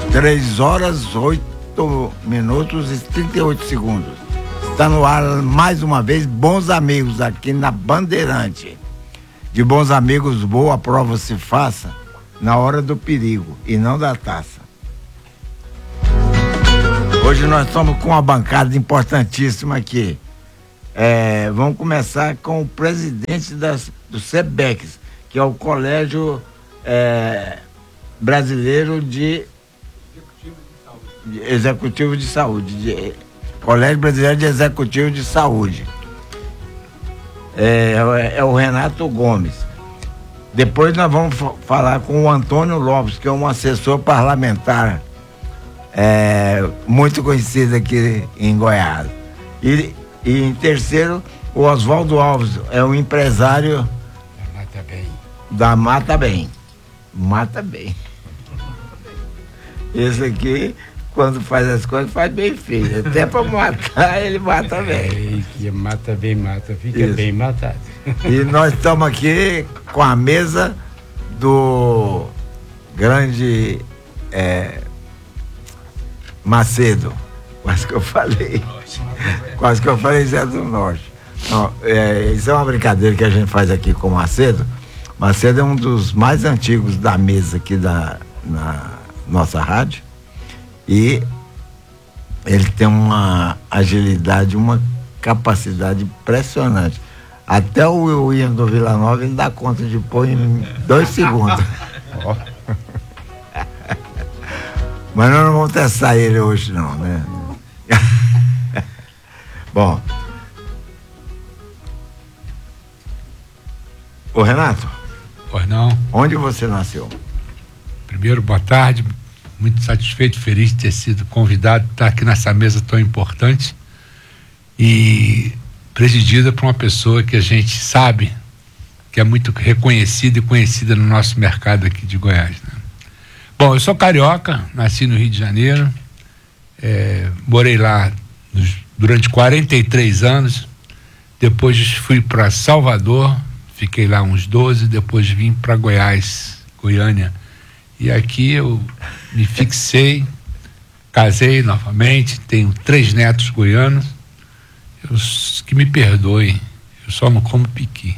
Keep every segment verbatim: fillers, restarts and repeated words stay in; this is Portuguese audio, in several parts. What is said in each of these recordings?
três horas, oito minutos e trinta e oito segundos. Está no ar mais uma vez, Bons Amigos, aqui na Bandeirante. De bons amigos, boa prova se faça na hora do perigo e não da taça. Hoje nós estamos com uma bancada importantíssima aqui. É, vamos começar com o presidente das, do SEBEX, que é o Colégio é, Brasileiro de Executivo de Saúde, de, Colégio Brasileiro de Executivo de Saúde. É, é, é o Renato Gomes. Depois nós vamos f- falar com o Antônio Lopes, que é um assessor parlamentar é, muito conhecido aqui em Goiás. E, e em terceiro, o Oswaldo Alves, é um empresário da Mata Bem. Da Mata Bem. Mata Bem. Esse aqui, quando faz as coisas, faz bem feito. Até para matar, ele mata bem. É, que mata bem, mata, fica Isso. bem matado. E nós estamos aqui com a mesa do grande é, Macedo. Quase que eu falei. Quase que eu falei Zé do Norte. Não, é, isso é uma brincadeira que a gente faz aqui com o Macedo. Macedo é um dos mais antigos da mesa aqui da na nossa rádio. E ele tem uma agilidade, uma capacidade impressionante. Até o William do Vila Nova ele dá conta de pôr em dois segundos. Mas nós não vamos testar ele hoje não, né? Bom. Ô Renato. Pois não. Onde você nasceu? Primeiro, boa tarde. Muito satisfeito, feliz de ter sido convidado para estar aqui nessa mesa tão importante e presidida por uma pessoa que a gente sabe que é muito reconhecida e conhecida no nosso mercado aqui de Goiás, né? Bom, eu sou carioca, nasci no Rio de Janeiro, é, morei lá nos, durante quarenta e três anos, depois fui para Salvador, fiquei lá uns doze, depois vim para Goiás, Goiânia, e aqui eu me fixei, casei novamente, tenho três netos goianos, eu, que me perdoem, eu só não como piqui.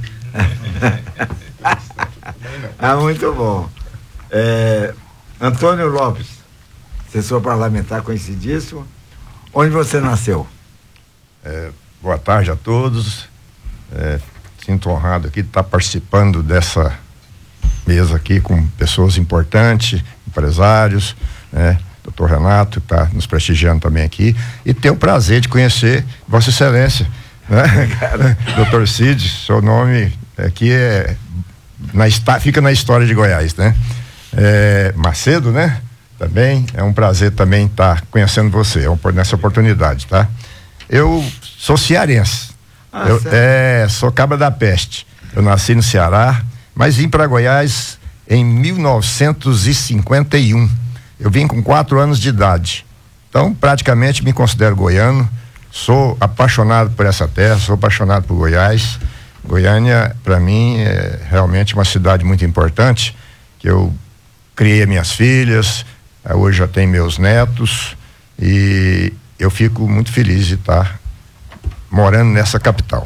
Ah, muito bom. É, Antônio Lopes, assessor parlamentar conhecidíssimo. Onde você nasceu? É, boa tarde a todos. É, sinto honrado aqui de estar participando dessa mesa aqui com pessoas importantes, empresários, né? doutor Renato está nos prestigiando também aqui e ter o prazer de conhecer Vossa Excelência, né? doutor Cid, seu nome aqui é na, fica na história de Goiás, né? É, Macedo, né? Também é um prazer também estar conhecendo você nessa oportunidade, tá? Eu sou cearense, ah, eu, é, sou cabra da peste, eu nasci no Ceará, mas vim para Goiás em mil novecentos e cinquenta e um. Eu vim com quatro anos de idade. Então, praticamente me considero goiano. Sou apaixonado por essa terra, sou apaixonado por Goiás. Goiânia, para mim, é realmente uma cidade muito importante, que eu criei minhas filhas, hoje já tenho meus netos, e eu fico muito feliz de estar morando nessa capital.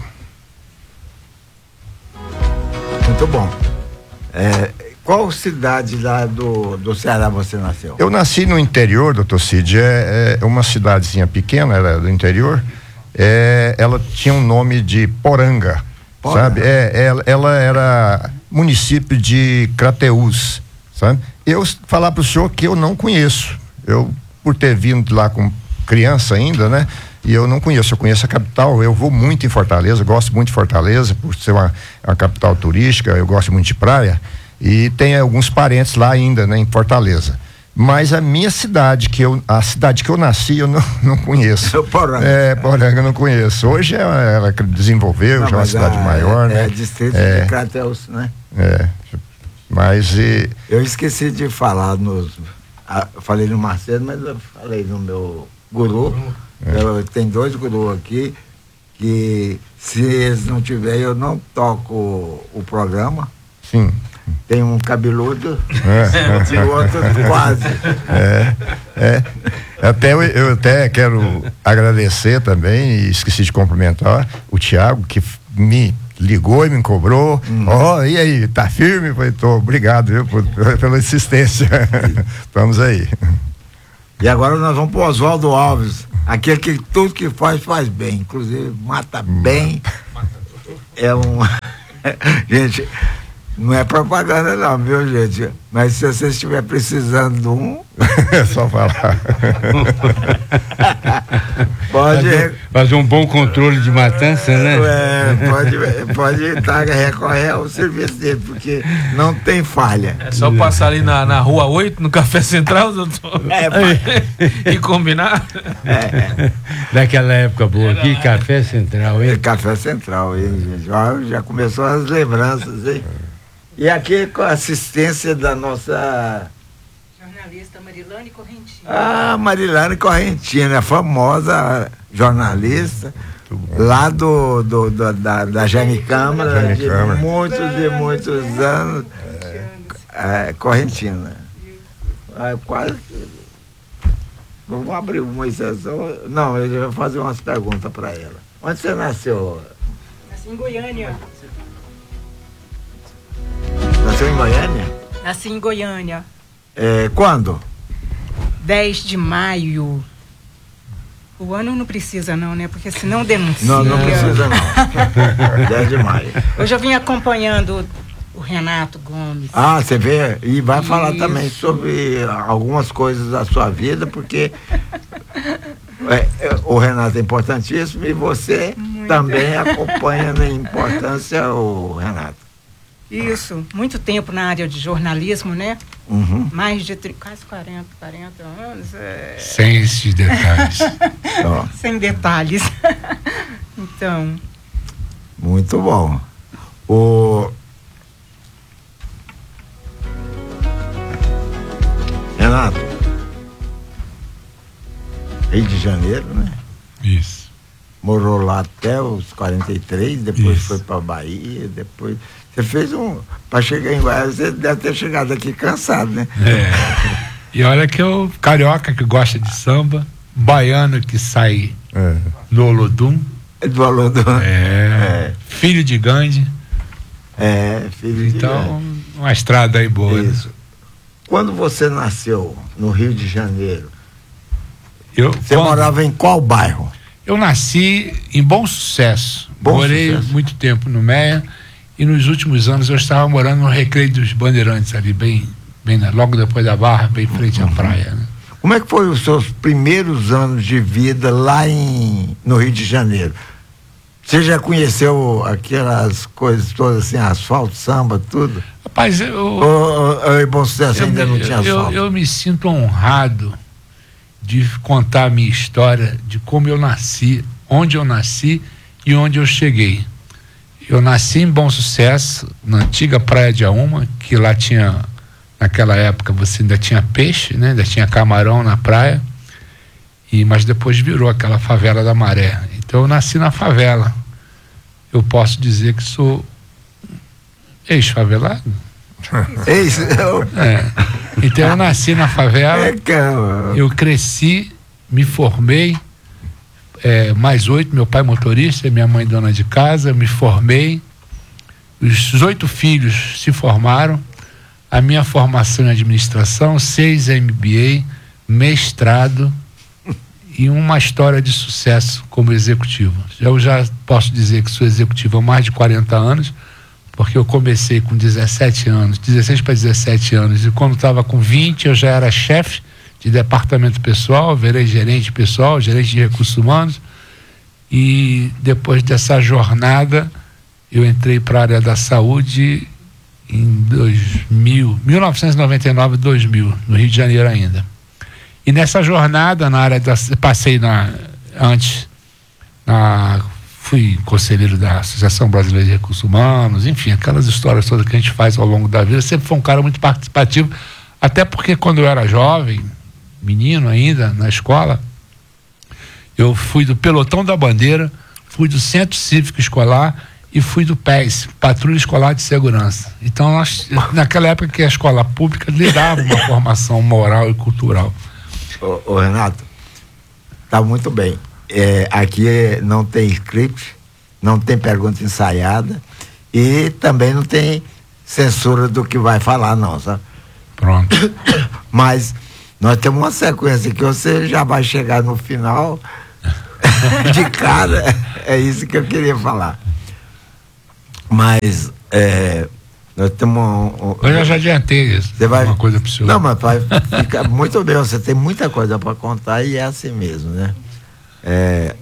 Muito bom. É, qual cidade lá do, do Ceará você nasceu? Eu nasci no interior, doutor Cid, é, é uma cidadezinha pequena, era do interior, é, ela tinha um nome de Poranga, Poranga. sabe? É, ela, ela era município de Crateús, sabe? Eu falar para o senhor que eu não conheço, eu por ter vindo lá com criança ainda, né? E eu não conheço, eu conheço a capital, eu vou muito em Fortaleza, gosto muito de Fortaleza, por ser uma, uma capital turística, eu gosto muito de praia, e tem alguns parentes lá ainda, né, em Fortaleza. Mas a minha cidade, que eu, a cidade que eu nasci, eu não, não conheço. Poranga. É, Poranga eu não conheço. Hoje ela, ela desenvolveu, não, já é uma cidade a, maior, é, né? É distrito é, de Crateús, né? É, mas... E... Eu esqueci de falar nos... A, falei no Marcelo, mas eu falei no meu guru. É. Eu, tem dois gurus aqui que se eles não tiverem, eu não toco o, o programa. Sim. tem um cabeludo é. e o outro quase. É, é. Até eu, eu até quero agradecer também, e esqueci de cumprimentar o Tiago, que me ligou e me cobrou. Ó, hum. oh, e aí, tá firme? Eu falei, tô, obrigado, viu, por, pela insistência. Vamos aí. E agora nós vamos pro Oswaldo Alves, aquele que tudo que faz, faz bem, inclusive mata bem. É um... Gente, não é propaganda não, viu, gente? Mas se você estiver precisando de um... É só falar. Pode... Fazer, fazer um bom controle de matança, né? É, pode, pode tá, recorrer ao serviço dele, porque não tem falha. É só passar ali na, na Rua oito, no Café Central, doutor, é, e combinar. É. Daquela época boa aqui, Café Central, hein? Café Central, hein, gente? Ó, já começou as lembranças, hein? E aqui com a assistência da nossa... jornalista Marilane Correntina. Ah, Marilane Correntina, famosa jornalista, lá do, do, do da, da Jaime Câmara, Jaime de Câmara. muitos e muitos anos. É, Correntina. É, quase. Vamos abrir uma exceção. Não, eu vou fazer umas perguntas para ela. Onde você nasceu? Nasci em Goiânia. Nasceu em Goiânia? Nasci em Goiânia. É, quando? dez de maio. O ano não precisa não, né? Porque senão denuncia. Não, não precisa não. dez de maio. Hoje eu vim acompanhando o Renato Gomes. Ah, você vê? E vai Isso. falar também sobre algumas coisas da sua vida, porque é, é, o Renato é importantíssimo e você muito. Também acompanha na importância o Renato. Isso, muito tempo na área de jornalismo, né? Uhum. Mais de tri... quase quarenta, quarenta anos. É... Sem esses detalhes. Sem detalhes. Então. Muito bom. O... Renato, Rio de Janeiro, né? Isso. Morou lá até os quarenta e três, depois Isso. foi para Bahia, depois... Você fez um... Para chegar em Goiás, você deve ter chegado aqui cansado, né? É. E olha que eu, carioca que gosta de samba, baiano que sai é. no Olodum. Do Olodum. É. é. Filho de Gandhi. É, filho de Então, Gandhi. uma estrada aí boa. Isso. Né? Quando você nasceu no Rio de Janeiro, eu, você quando... morava em qual bairro? Eu nasci em Bom Sucesso. Bom Morei sucesso. muito tempo no Meia. E nos últimos anos eu estava morando no Recreio dos Bandeirantes, ali bem, bem na, logo depois da Barra, bem em frente à praia. Né? Como é que foi os seus primeiros anos de vida lá em, no Rio de Janeiro? Você já conheceu aquelas coisas todas assim, asfalto, samba, tudo? Rapaz, eu... Ou, ou em Bom Sucesso eu, ainda não tinha asfalto? Eu, eu me sinto honrado de contar a minha história, de como eu nasci, onde eu nasci e onde eu cheguei. Eu nasci em Bom Sucesso, na antiga Praia de Auma, que lá tinha, naquela época você ainda tinha peixe, né? Ainda tinha camarão na praia, e, mas depois virou aquela favela da Maré. Então eu nasci na favela. Eu posso dizer que sou ex-favelado. Ex? É. Então eu nasci na favela, eu cresci, me formei, É, mais oito, meu pai motorista, minha mãe dona de casa, me formei, os oito filhos se formaram, a minha formação em administração, seis M B A, mestrado e uma história de sucesso como executivo. Eu já posso dizer que sou executivo há mais de quarenta anos, porque eu comecei com dezessete anos, dezesseis para dezessete anos, e quando estava com vinte eu já era chefe de departamento pessoal, virei gerente pessoal, gerente de recursos humanos, e depois dessa jornada eu entrei para a área da saúde em dois mil, mil novecentos e noventa e nove, dois mil, no Rio de Janeiro ainda. E nessa jornada na área da, passei na, antes, na, fui conselheiro da Associação Brasileira de Recursos Humanos, enfim, aquelas histórias todas que a gente faz ao longo da vida. Sempre foi um cara muito participativo, até porque quando eu era jovem, menino ainda, na escola, eu fui do pelotão da bandeira, fui do centro cívico escolar e fui do P E S, Patrulha Escolar de Segurança. Então, nós, naquela época que a escola pública lhe dava uma formação moral e cultural. Ô, ô Renato, tá muito bem. É, aqui não tem script, não tem pergunta ensaiada e também não tem censura do que vai falar, não, sabe? Pronto. Mas nós temos uma sequência que você já vai chegar no final de cara, é isso que eu queria falar. Mas é, nós temos um, um, eu já adiantei isso. Você vai, uma coisa pro senhor. Não, mas vai ficar muito bem, você tem muita coisa para contar e é assim mesmo, né? É...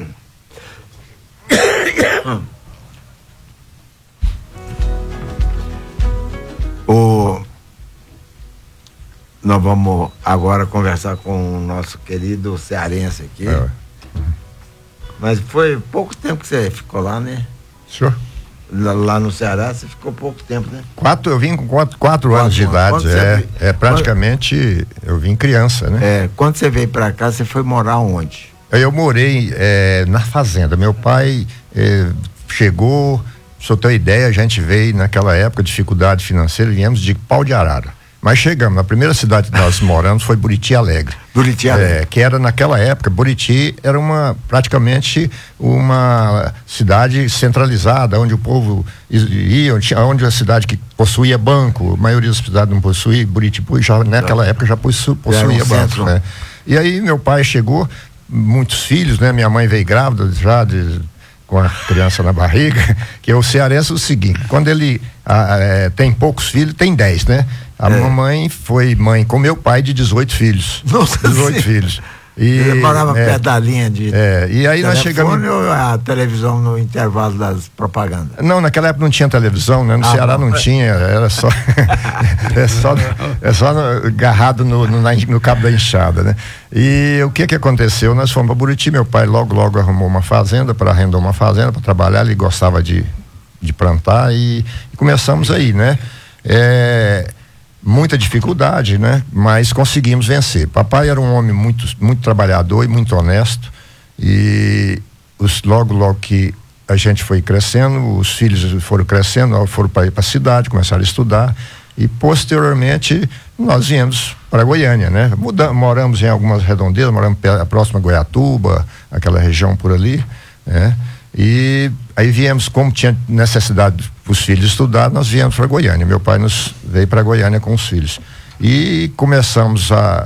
o... Nós vamos agora conversar com o nosso querido cearense aqui. É. Mas foi pouco tempo que você ficou lá, né? Senhor? Lá, lá no Ceará você ficou pouco tempo, né? Quatro, eu vim com quatro, quatro, quatro anos de idade. É, veio, é praticamente, quando, eu vim criança, né? É, quando você veio para cá, você foi morar onde? Eu morei é, na fazenda. Meu pai é, chegou, pra você ter uma ideia, a gente veio naquela época, dificuldade financeira, viemos de Pau de Arara. Mas chegamos, a primeira cidade que nós moramos foi Buriti Alegre. Buriti Alegre. É, que era naquela época, Buriti era uma, praticamente uma cidade centralizada, onde o povo ia, onde, onde a cidade que possuía banco, a maioria das cidades não possuía, Buriti já, naquela época já possu, possuía um banco, né? E aí meu pai chegou, muitos filhos, né? Minha mãe veio grávida já de, com a criança na barriga, que é o cearense é o seguinte, quando ele a, é, tem poucos filhos, tem dez, né? A é. mamãe foi mãe com meu pai de dezoito filhos. Nossa, dezoito sim. filhos. E, ele morava é, perto da linha de é, e aí nós chegamos ou a televisão no intervalo das propagandas? Não, naquela época não tinha televisão, né? No ah, Ceará não, não tinha, era só é só, é só no, agarrado no, no, no cabo da enxada, né? E o que que aconteceu? Nós fomos para Buriti, meu pai logo logo arrumou uma fazenda, para arrendar uma fazenda para trabalhar, ele gostava de, de plantar e, e começamos aí, né? É, muita dificuldade, né? Mas conseguimos vencer. Papai era um homem muito, muito trabalhador e muito honesto e os, logo, logo que a gente foi crescendo, os filhos foram crescendo, foram para ir para a cidade, começaram a estudar e posteriormente nós viemos para Goiânia, né? Mudamos, moramos em algumas redondezas, moramos próximo a Goiatuba, aquela região por ali, né? E aí viemos, como tinha necessidade para os filhos estudar, nós viemos para Goiânia. Meu pai nos veio para Goiânia com os filhos. E começamos a,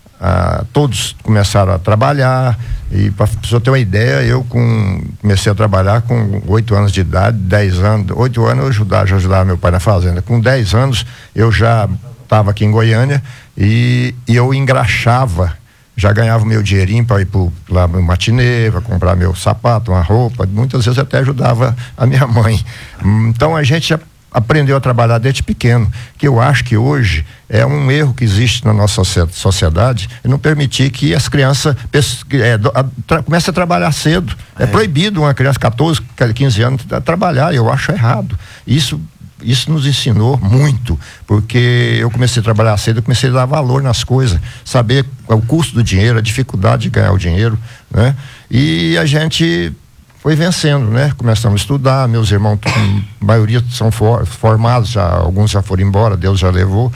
a todos começaram a trabalhar. E para você ter uma ideia, eu com, comecei a trabalhar com oito anos de idade, dez anos, oito anos eu ajudava, já ajudava meu pai na fazenda. Com dez anos eu já estava aqui em Goiânia e, e eu engraxava. Já ganhava meu dinheirinho para ir pro, lá no matinê, para comprar meu sapato, uma roupa, muitas vezes até ajudava a minha mãe. Então a gente já aprendeu a trabalhar desde pequeno, que eu acho que hoje é um erro que existe na nossa sociedade, e não permitir que as crianças é, tra, comecem a trabalhar cedo. É. é proibido uma criança de catorze, quinze anos a trabalhar, eu acho errado. Isso Isso nos ensinou muito, porque eu comecei a trabalhar cedo, eu comecei a dar valor nas coisas, saber o custo do dinheiro, a dificuldade de ganhar o dinheiro, né? E a gente foi vencendo, né? Começamos a estudar, meus irmãos, a maioria são for, formados, já, alguns já foram embora, Deus já levou,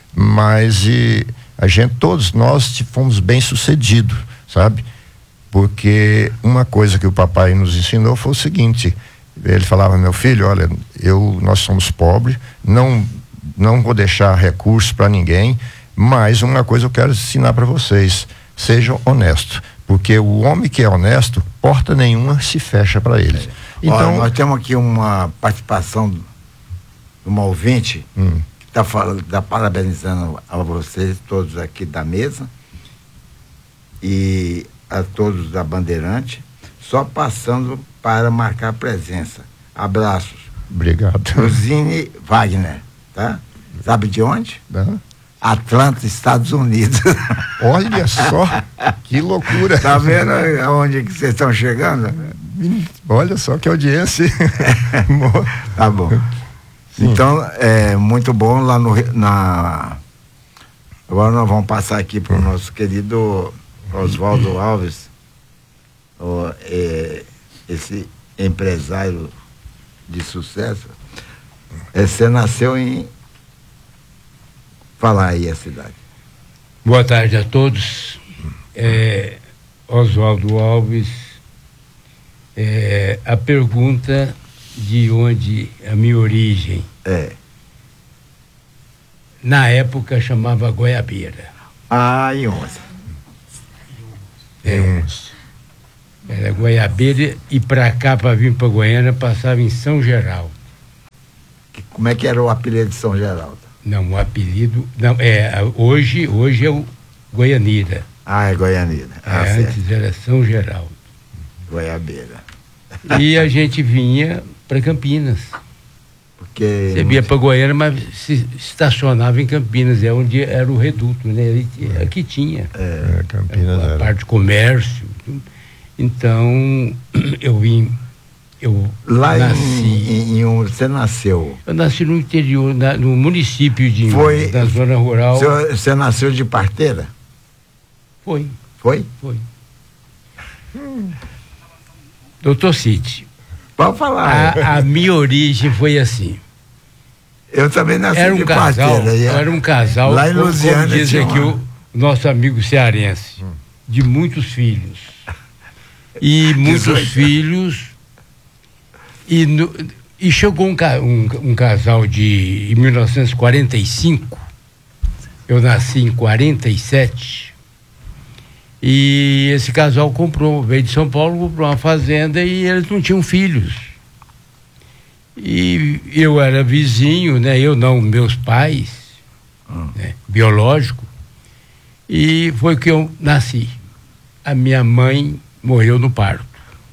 mas e, a gente, todos nós fomos bem sucedidos, sabe? Porque uma coisa que o papai nos ensinou foi o seguinte: ele falava, meu filho, olha, eu, nós somos pobres, não, não vou deixar recursos para ninguém, mas uma coisa eu quero ensinar para vocês: sejam honestos, porque o homem que é honesto, porta nenhuma se fecha para eles. Então, olha, nós temos aqui uma participação de uma ouvinte hum. que está falando, tá parabenizando a vocês todos aqui da mesa e a todos da Bandeirante, só passando para marcar presença. Abraços. Obrigado. Rosine Wagner, tá? Sabe de onde? Uhum. Atlanta, Estados Unidos. Olha só, que loucura. Tá vendo aonde que vocês estão chegando? Olha só que audiência. Tá bom. Sim. Então, é muito bom lá no... Na... Agora nós vamos passar aqui para o hum. nosso querido Oswaldo Alves, o, é, esse empresário de sucesso. É, você nasceu em... Falar aí a cidade. Boa tarde a todos. É, Oswaldo Alves. É, a pergunta de onde a minha origem. É. Na época chamava Goiabeira. Ah, em onça. É, era Goiabeira e para cá, para vir para Goiânia, passava em São Geraldo. Como é que era o apelido de São Geraldo? Não, o apelido. Não, é, hoje, hoje é o Goianira. Ah, é Goianira. Ah, É, certo. antes era São Geraldo. Goiabeira. E a gente vinha para Campinas. Porque. Você vinha para Goiânia, mas se estacionava em Campinas, é onde era o reduto, né? Ele, aqui tinha. É, É, Campinas a era. parte de comércio. Então, eu vim. Eu lá nasci. em, em, em um, você nasceu. Eu nasci no interior, na, no município de Foi- da zona rural. Você, você nasceu de parteira? Foi, Foi? foi. Doutor Cid, Pode falar. a, a minha origem foi assim. Eu também nasci Era um de casal, parteira. e era um casal, Lá em como- Lusiânia como diz tinha aqui uma- o nosso amigo cearense, de muitos filhos. E muitos dezoito. filhos. E, no- e chegou um, ca- um, um casal de em mil novecentos e quarenta e cinco. Eu nasci em quarenta e sete. E esse casal comprou, veio de São Paulo, comprou uma fazenda e eles não tinham filhos. E eu era vizinho, né? Eu não, meus pais, né? Biológico. E foi que eu nasci. A minha mãe morreu no parto.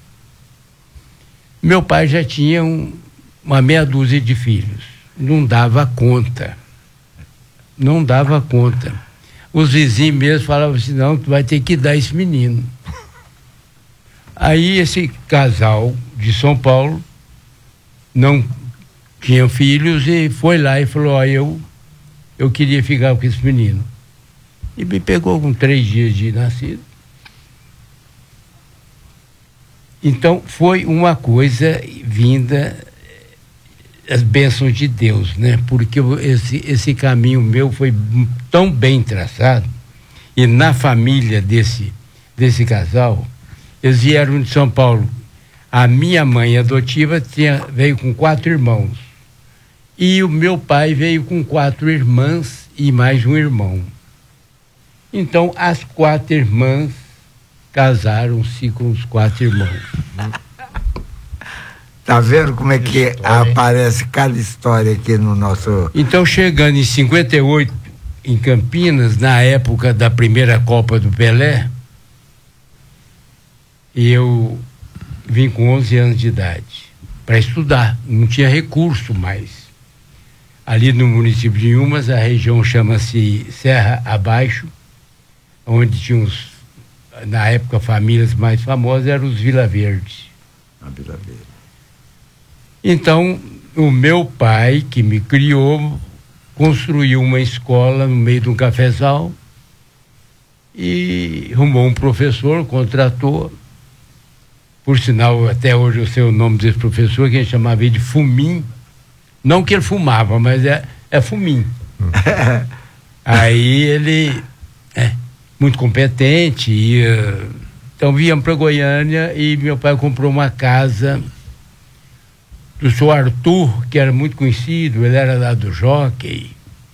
Meu pai já tinha um, uma meia dúzia de filhos. Não dava conta. Não dava conta. Os vizinhos mesmo falavam assim, não, tu vai ter que dar esse menino. Aí esse casal de São Paulo não tinha filhos e foi lá e falou, ó, eu, eu queria ficar com esse menino. E me pegou com três dias de nascido. Então foi uma coisa vinda, as bênçãos de Deus, né? Porque eu- esse, esse caminho meu foi tão bem traçado, e na família desse, desse casal, eles vieram de São Paulo. A minha mãe adotiva tinha, veio com quatro irmãos. E o meu pai veio com quatro irmãs e mais um irmão. Então, as quatro irmãs casaram-se com os quatro irmãos. Tá vendo como é que aparece cada história aqui no nosso. Então, chegando em cinquenta e oito, em Campinas, na época da primeira Copa do Pelé, eu vim com onze anos de idade para estudar, não tinha recurso mais. Ali no município de Inhumas, a região chama-se Serra Abaixo, onde tinha uns, na época, famílias mais famosas eram os Vila Verde. Na Vila Verde. Então, o meu pai, que me criou, construiu uma escola no meio de um cafezal e arrumou um professor, contratou. Por sinal, até hoje eu sei o nome desse professor, que a gente chamava ele de Fumim. Não que ele fumava, mas é, é Fumim. Aí ele é muito competente. Ia, então viemos para Goiânia e meu pai comprou uma casa do senhor Arthur, que era muito conhecido, ele era lá do Jockey.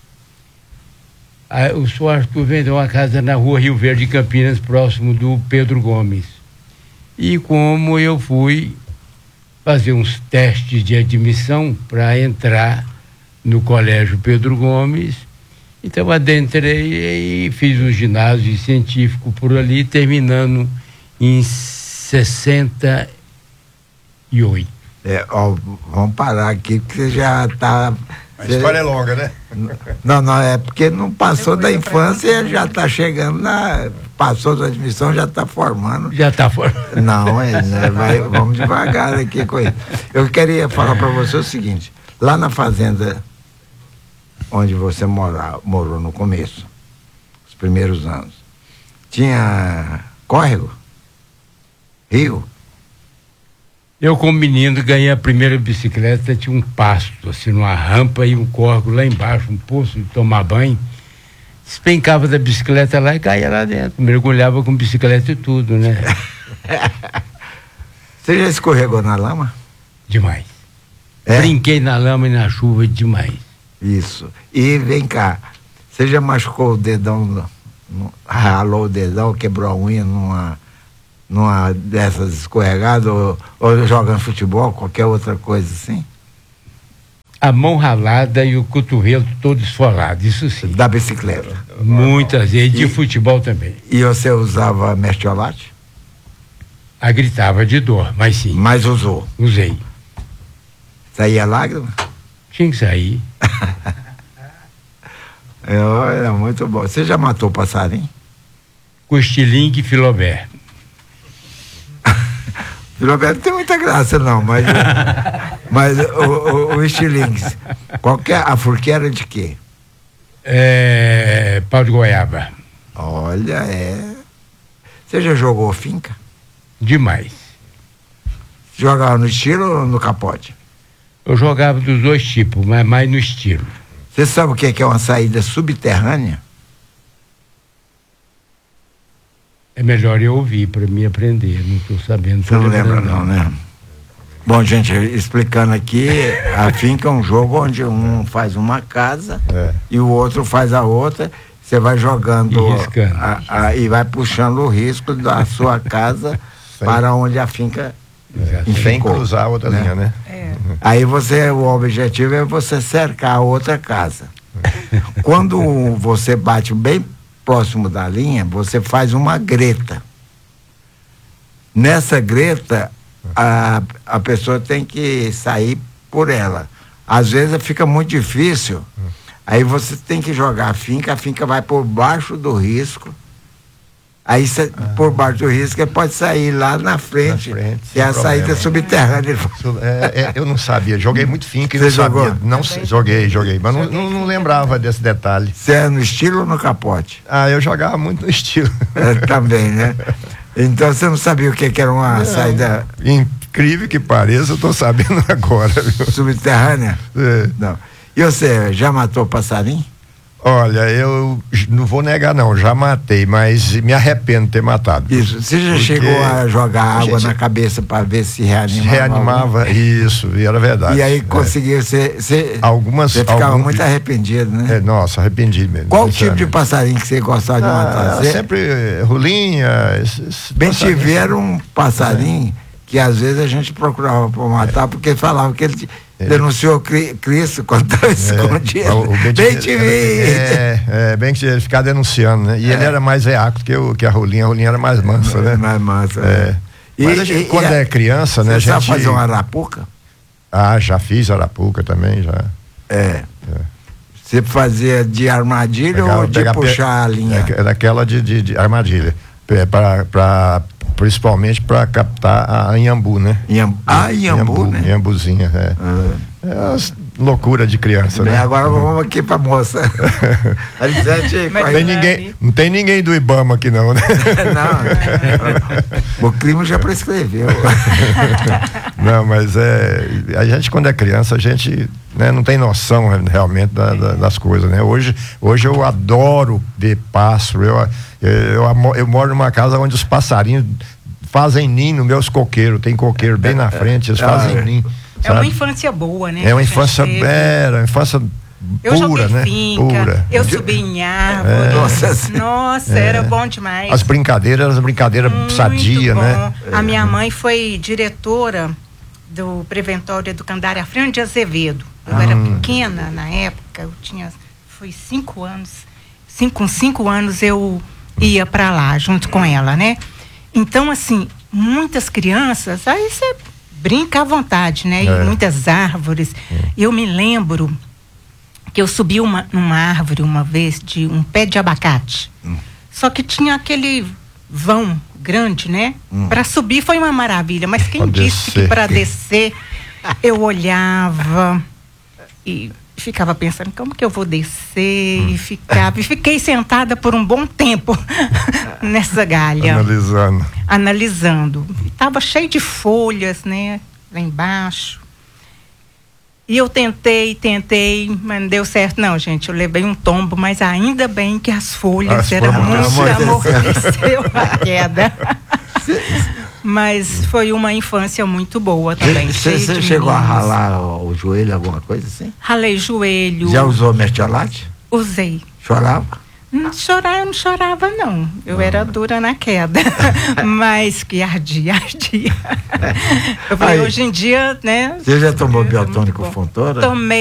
Aí, o senhor Arthur vendeu uma casa na rua Rio Verde, em Campinas, próximo do Pedro Gomes. E como eu fui fazer uns testes de admissão para entrar no colégio Pedro Gomes, então adentrei e fiz o ginásio científico por ali, terminando em sessenta e oito. É, ó, vamos parar aqui, porque você já tá. A história é longa, né? Não, não, é porque não passou da infância e já está chegando na. Passou da admissão, já está formando. Já está fora. Não, é, né, vai, vamos devagar aqui com isso. Eu queria falar para você o seguinte: lá na fazenda onde você mora, morou no começo, os primeiros anos, tinha córrego? Rio? Eu, como menino, ganhei a primeira bicicleta, tinha um pasto, assim, numa rampa e um córrego lá embaixo, um poço de tomar banho. Despencava da bicicleta lá e caía lá dentro. Mergulhava com bicicleta e tudo, né? Você já escorregou na lama? Demais. É? Brinquei na lama e na chuva demais. Isso. E vem cá, você já machucou o dedão, no, no, ralou o dedão, quebrou a unha numa, numa dessas escorregadas, ou, ou jogando futebol, qualquer outra coisa assim? A mão ralada e o cotovelo todo esfolado, isso sim. Da bicicleta. Muitas vezes, de E- futebol também. E você usava mertiolate? A gritava de dor, mas sim, Mas usou. usei. Saía lágrima? Tinha que sair. É, olha, muito bom. Você já matou passarinho? Com estilingue e filobé. Filoberto não tem muita graça, não, mas, mas o, o, o estilingue, qualquer, a furquia era de quê? É, pau de goiaba. Olha, é. Você já jogou finca? Demais. Jogava no estilo ou no capote? Eu jogava dos dois tipos, mas mais no estilo. Você sabe o que é, que é uma saída subterrânea? É melhor eu ouvir para me aprender, não estou sabendo. Você não tô lembra lembrando, não, né? Bom, gente, explicando aqui, a finca é um jogo onde um faz uma casa É. e o outro faz a outra. Você vai jogando E riscando. a- a- e vai puxando o risco da sua casa Sem- para onde a finca Exato. Sem ficou, cruzar a outra né? linha, né? É. Aí você, o objetivo é você cercar a outra casa. Quando você bate bem próximo da linha, você faz uma greta. Nessa greta, a, a pessoa tem que sair por ela. Às vezes fica muito difícil, aí você tem que jogar a finca, a finca vai por baixo do risco. Aí cê, por baixo do risco, ele pode sair lá na frente, Na frente, que é a sem saída problema. subterrânea. Isso, é, é, eu não sabia, joguei muito finca e Você não jogou? sabia. Não, sei- joguei, joguei, mas não, não, não lembrava desse detalhe. Você é no estilo ou no capote? Ah, eu jogava muito no estilo. É, também, né? Então você não sabia o que, que era uma saída Incrível que pareça, eu tô sabendo agora, viu? subterrânea? É. Não. E você, já matou passarinho? Olha, eu j- não vou negar não, já matei, mas me arrependo de ter matado. Isso. Você já Porque chegou a jogar a água gente- na cabeça para ver se Se reanimava? reanimava, isso, e era algum? verdade. E aí É. conseguiu, você, você, Algumas, você ficava algum- muito arrependido, né? É, nossa, arrependi mesmo. Qual tipo de sinceramente. passarinho que você gostava de matar? Ah, Você- sempre eh, rolinha. esse- esse Bem, passarinho. tiveram um passarinho que às vezes a gente procurava para matar, porque falava que ele É. denunciou Cri- Cristo quando estava escondido. É, o, o bem Bem te- te vi. É, é, bem que ele ficar denunciando, né? E ele era mais veaco que, o, que a rolinha, a rolinha era mais mansa, né? Mais massa. É. E, Mas a gente, e- quando e a- é criança, né? A Você sabe gente... fazer uma arapuca? Ah, já fiz arapuca também, já. É. Você fazia de armadilha Pegava- ou de pegava- puxar a linha? É, era aquela de, de, de armadilha. É, pra, pra, principalmente para captar a inhambu, né? Inhambu. Ah, inhambu, né? Inhambuzinha, é. Ah. É umas loucura de criança, Bem, né? agora vamos aqui pra moça. Alisete, Mas- Não corre- tem ninguém, não tem ninguém do Ibama aqui não, né? não. O crime já prescreveu. Não, mas é. A gente, quando é criança, a gente, né, não tem noção realmente da- da- das coisas, né? Hoje, hoje eu adoro ver pássaro. Eu, eu, eu, amo- eu moro numa casa onde os passarinhos fazem ninho nos meus coqueiros. Tem coqueiro bem na frente, eles Ah, fazem é. ninho. É uma sabe? infância boa, né? É uma que a gente infância, teve. era, uma infância Eu pura, joguei né? finca, Pura. eu subi em árvore. Nossa. Nossa, era bom demais. As brincadeiras, as brincadeiras Muito sadia, bom. né? A minha mãe foi diretora do Preventório Educandário Afrânio de Azevedo. Eu Ah. era pequena na época, eu tinha, foi cinco anos. Cinco, com cinco anos eu ia para lá junto com ela, né? Então, assim, muitas crianças, aí você brinca à vontade, né? É. E muitas árvores. Eu me lembro que eu subi uma, numa árvore uma vez de um pé de abacate. Só que tinha aquele vão grande, né? Para subir foi uma maravilha, mas quem Pra disse que descer. para descer eu olhava e ficava pensando como que eu vou descer e ficava e fiquei sentada por um bom tempo nessa galha. Analisando. Analisando. Estava cheio de folhas, né? Lá embaixo. E eu tentei, tentei, mas não deu certo não, gente. Eu levei um tombo, mas ainda bem que as folhas As eram folhas muito amorteceu a queda. Mas foi uma infância muito boa também. Você cheia de chegou a meninos. ralar o joelho, alguma coisa assim? Ralei joelho. Já usou mertiolate? Usei. Chorava? Não, chorar, eu não chorava, não. Eu era dura na queda. Mas que ardia, ardia. Eu falei, Aí, hoje em dia, né? você já tomou é muito biotônico bom. Fontoura? Tomei.